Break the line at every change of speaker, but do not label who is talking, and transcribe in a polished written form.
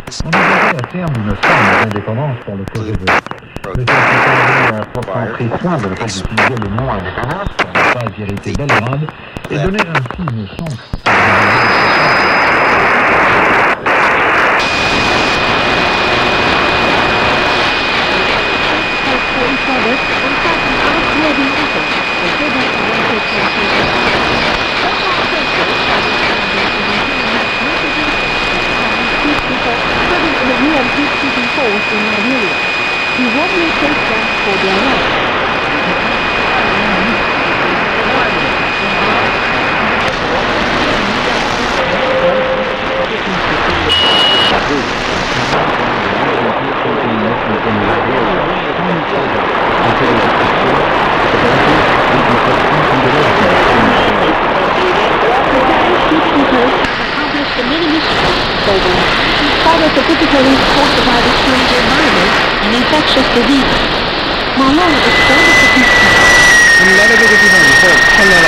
On est arrivé à terme d'une forme d'indépendance pour le projet de le Secrétaire a pourtant pris soin de ne pas utiliser le mot indépendance pour ne pas irriter Belgrade et donner ainsi une chance
Malone is